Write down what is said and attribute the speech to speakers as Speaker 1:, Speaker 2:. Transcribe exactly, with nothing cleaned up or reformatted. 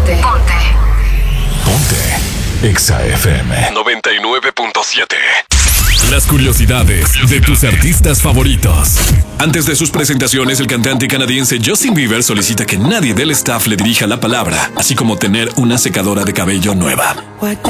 Speaker 1: Ponte. Ponte.
Speaker 2: Ponte. Exa F M
Speaker 3: noventa y nueve punto siete.
Speaker 2: Las curiosidades de tus artistas favoritos. Antes de sus presentaciones, el cantante canadiense Justin Bieber solicita que nadie del staff le dirija la palabra, así como tener una secadora de cabello nueva.